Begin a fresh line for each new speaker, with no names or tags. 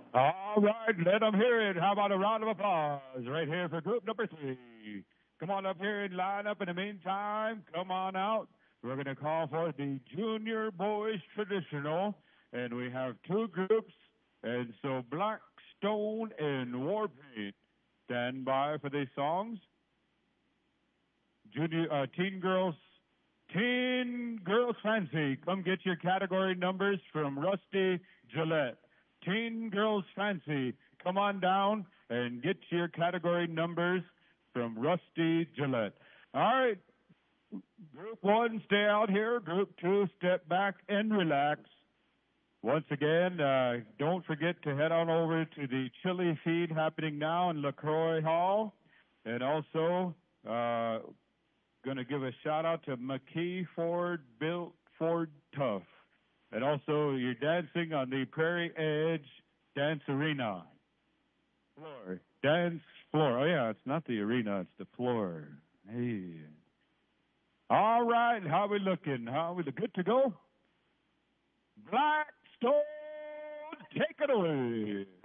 All right, let them hear it. How about a round of applause right here for group number 3? Come on up here and line up. In the meantime, come on out. We're going to call for the Junior Boys Traditional, and we have 2 groups, and so Blackstone and Warpaint. Stand by for these songs. Teen Girls Fancy. Come get your category numbers from Rusty Gillette. Teen Girls Fancy. Come on down and get your category numbers from Rusty Gillette. All right. Group 1, stay out here. Group 2, step back and relax. Once again, don't forget to head on over to the chili feed happening now in LaCroix Hall. And also, going to give a shout out to McKee Ford, Built Ford Tough. And also, you're dancing on the Prairie Edge Dance Arena. Floor. Dance floor. Oh, yeah, it's not the arena, it's the floor. Hey. All right, how we looking? How we good to go? Blackstone, take it away.